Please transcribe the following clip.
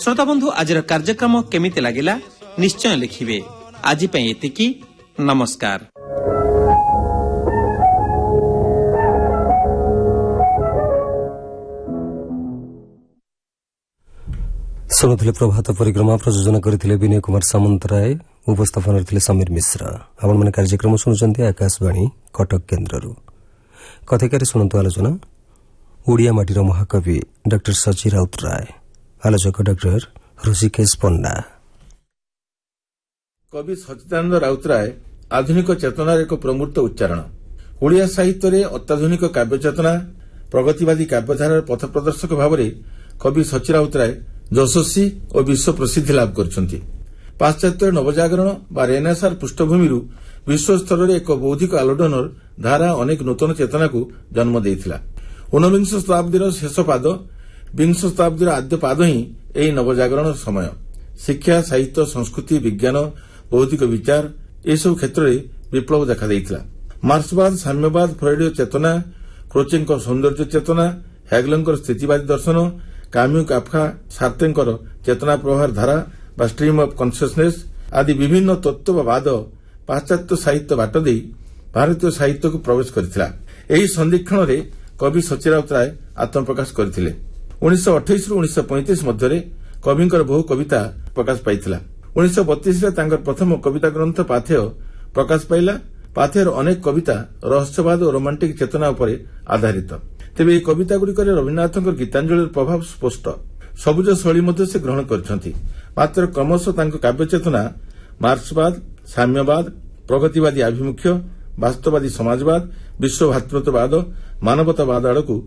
श्रोता बंधु आज कार्यक्रम केमिति लागिला निश्चय लिखिबे। आज पई एतिकी। नमस्कार। शुणुले प्रभात परिक्रमा प्रयोजन करथिले विनय कुमार सामंतराय, उपस्थापन करथिले समीर मिश्र। आपण माने कार्यक्रम सुनुचंती आकाशवाणी कटक केन्द्ररू। कथेकारी सुनंतु आलोचना ओडिया माटीर महाकवि डॉक्टर सची राउतराय, आलोचक डॉक्टर ऋषिकेश पंडा। कवि सच्चिदानंद राउतराय आधुनिक चेतनार एक प्रमूर्त उच्चारण। ओडिया साहित्य अत्याधुनिक काव्य चेतना प्रगतिवादी काव्यधारार पथ प्रदर्शक भाव कवि सची राउतराय यशस्वी और विश्व प्रसिद्धि लाभ करछन्ति। पाश्चात्य नवजागरण बा रेनेसार पृष्ठभूमि विश्व स्तर में एक बौद्धिक आलोडनर धारा अनेक नूतन चेतना को जन्म देइथिला। 19 शताब्दीर शेष पाद 20 शताब्दीर आद्य पाद ही एही नवजागरण समय। शिक्षा, साहित्य, संस्कृति, विज्ञान, बौद्धिक विचार एसबू क्षेत्र में विप्लव देखा देइथिला। मार्क्सवाद, साम्यवाद, फ्रॉयडीय चेतना, क्रोचेंकर सौंदर्य चेतना, हेगेलर स्थितिवादी दर्शन, काम्यू, काफ्का, सार्त्रेंकर चेतना प्रवाह धारा बा स्ट्रीम ऑफ कॉन्शियसनेस आदि विभिन्न तत्ववाद पाश्चात्य साहित्य बाट दे भारतीय साहित्य को प्रवेश करथिला। एही संधिक्षण रे कवि सची राउतराय आत्मप्रकाश करथिले। 1928 रु 1935 मध्य कविंकर बहु कविता प्रकाश पाइथिला। 1932 रे तांकर प्रथम कविता ग्रंथ पाथेय प्रकाश पाइला। पाथेयर अनेक कविता रहस्यवाद और रोमांटिक चेतना उपरे आधारित। तेबे ଏହି कविता गुड़िकर रवीन्द्रनाथ गीतांजलि प्रभाव स्पष्ट। सबुज शैली मध्य से ग्रहण करछन्ति, मात्र क्रमशः तांको काव्य चेतना मार्क्सवाद, साम्यवाद, प्रगतिवादी आभिमुख्य, वास्तववादी समाजवाद, विश्व भातृत्ववाद, मानवतावाद आड़कू